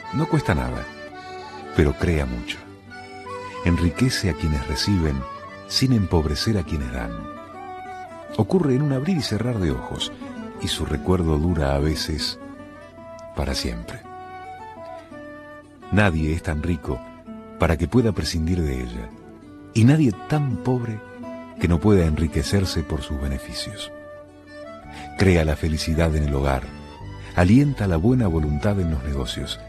No cuesta nada, pero crea mucho. Enriquece a quienes reciben sin empobrecer a quienes dan. Ocurre en un abrir y cerrar de ojos, y su recuerdo dura a veces para siempre. Nadie es tan rico para que pueda prescindir de ella, y nadie tan pobre que no pueda enriquecerse por sus beneficios. Crea la felicidad en el hogar, alienta la buena voluntad en los negocios